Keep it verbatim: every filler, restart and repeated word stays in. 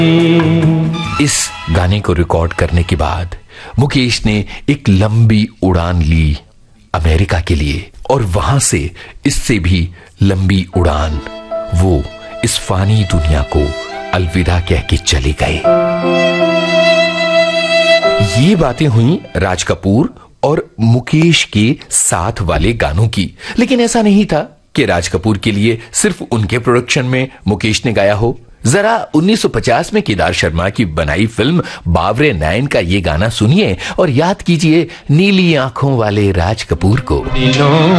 इस गाने को रिकॉर्ड करने के बाद मुकेश ने एक लंबी उड़ान ली अमेरिका के लिए, और वहां से इससे भी लंबी उड़ान वो इस फानी दुनिया को अलविदा कह के चले गए। ये बातें हुई राज कपूर और मुकेश के साथ वाले गानों की, लेकिन ऐसा नहीं था कि राज कपूर के लिए सिर्फ उनके प्रोडक्शन में मुकेश ने गाया हो। जरा उन्नीस सौ पचास में केदार शर्मा की बनाई फिल्म बावरे नाइन का ये गाना सुनिए और याद कीजिए नीली आंखों वाले राज कपूर को।